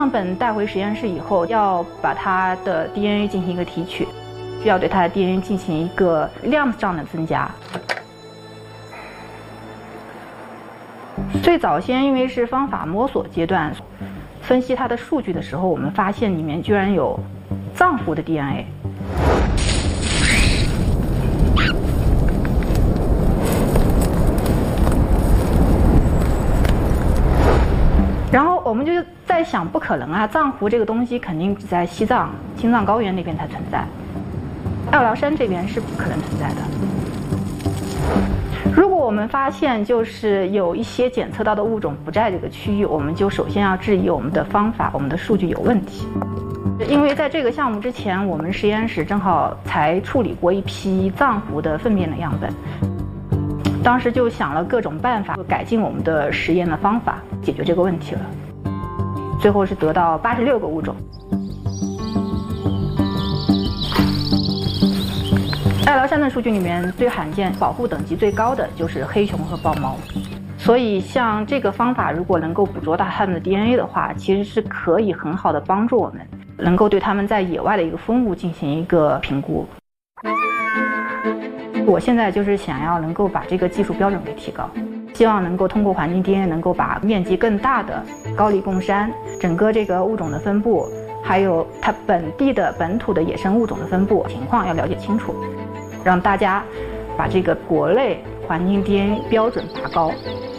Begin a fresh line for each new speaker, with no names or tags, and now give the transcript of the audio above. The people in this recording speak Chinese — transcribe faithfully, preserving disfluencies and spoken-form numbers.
样本带回实验室以后，要把它的 D N A 进行一个提取，需要对它的 D N A 进行一个量上的增加。最早先因为是方法摸索阶段，分析它的数据的时候，我们发现里面居然有藏狐的 D N A。然后我们就在想，不可能啊，藏狐这个东西肯定只在西藏、青藏高原那边才存在，爱辽山这边是不可能存在的。如果我们发现就是有一些检测到的物种不在这个区域，我们就首先要质疑我们的方法、我们的数据有问题。因为在这个项目之前，我们实验室正好才处理过一批藏狐的粪便的样本。当时就想了各种办法，改进我们的实验的方法，解决这个问题了。最后是得到八十六个物种。爱辽山的数据里面最罕见、保护等级最高的就是黑熊和豹猫。所以像这个方法，如果能够捕捉到它们的 D N A 的话，其实是可以很好的帮助我们，能够对它们在野外的一个分布进行一个评估。我现在就是想要能够把这个技术标准给提高，希望能够通过环境 D N A 能够把面积更大的高黎贡山整个这个物种的分布，还有它本地的本土的野生物种的分布情况要了解清楚，让大家把这个国内环境 D N A 标准拔高。